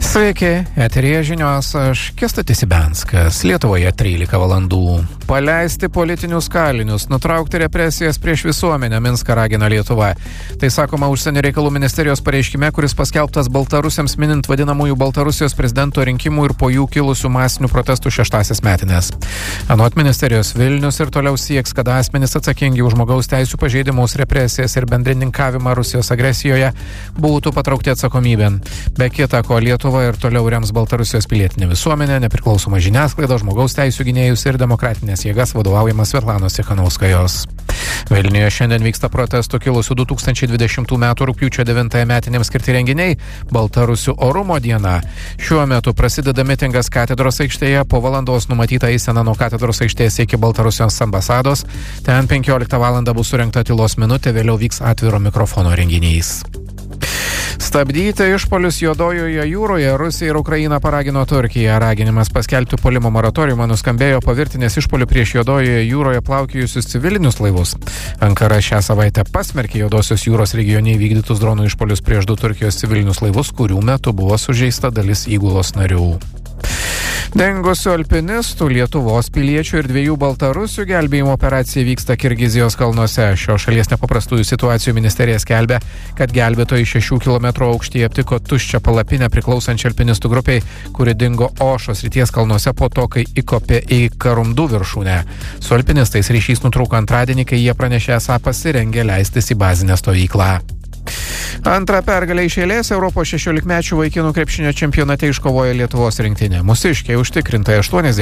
Sveiki, eteryje žinios, aš Kęstutis Ibenskas, Lietuvoje 13 valandų. Paleisti politinius kalinius, nutraukti represijas prieš visuomenę, Minską ragina Lietuva. Tai sakoma užsienio reikalų ministerijos pareiškime, kuris paskelbtas baltarusiams minint vadinamųjų Baltarusijos prezidento rinkimų ir po jų kilusių masinių protestų 6-asias metinės. Anot ministerijos, Vilnius ir toliau sieks, kad asmenys atsakingi už žmogaus teisių pažeidimus, represijas ir bendrininkavimą Rusijos agresijoje būtų patraukti atsakomybėn. Be kita ko, Lietuva ir toliau rems Baltarusijos pilietinę visuomenę, nepriklausomą žiniasklaidą, žmogaus teisių gynėjus ir demokratinės jėgas vadovaujamas Svetlanos Cichanouskajos. Vilniuje šiandien vyksta protestų kilusių 2020 m. rugpjūčio 9 metinėms skirti renginiai Baltarusių orumo diena. Šiuo metu prasideda mitingas Katedros aikštėje, po valandos numatyta eisena nuo Katedros aikštės iki Baltarusijos ambasados. Ten 15 val. Bus surengta tylos minutė, vėliau vyks atviro mikrofono renginys. Stabdyti išpolius Juodojoje jūroje Rusija ir Ukraina paragino Turkiją. Raginimas paskelbti puolimo moratoriumą nuskambėjo po virtinės išpolių prieš Juodojoje jūroje plaukiojusius civilinius laivus. Ankara šią savaitę pasmerkė Juodosios jūros regione įvykdytus dronų išpolius prieš 2 Turkijos civilinius laivus, kurių metu buvo sužeista dalis įgulos narių. Dingusių alpinistų, Lietuvos piliečių ir 2 Baltarusių gelbėjimo operacija vyksta Kirgizijos kalnuose. Šios šalies nepaprastųjų situacijų ministerija skelbia, kad gelbėtojai 6 km aukštyje aptiko tuščią palapinę priklausančią alpinistų grupiai, kuri dingo Ošos srities kalnuose po to, kai įkopė į Karumdų viršūnę. Su alpinistais ryšys nutrūko antradienį, kai jie pranešė esą pasirengę leistis į bazinę stovyklą. Antrą pergalę iš eilės Europos 16-mečių vaikinų krepšinio čempionate iškovojo Lietuvos rinktinė. Mūsiškiai užtikrintai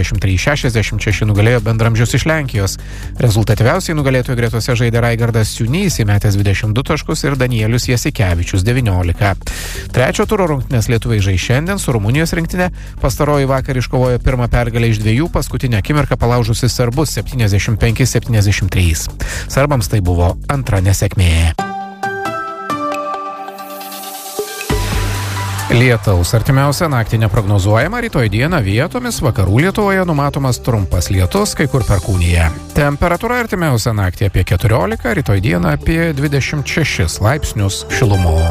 83-66 nugalėjo bendramžius iš Lenkijos. Rezultatyviausiai nugalėtojų gretose žaidė Raigardas Siunys įmetęs 22 taškus ir Danielius Jasikevičius 19. Trečio turo rungtynės lietuviai žais šiandien su Rumunijos rinktinė. Pastaroji vakar iškovojo pirmą pergalę iš 2, paskutinę akimirką palaužusi serbus 75-73. Serbams tai buvo antra nesėkmė. Lietaus artimiausią naktį neprognozuojama, rytoj dieną vietomis vakarų Lietuvoje numatomas trumpas lietus, kai kur perkūnija. Temperatūra artimiausią naktį apie 14, rytoj dieną apie 26 laipsnius šilumos.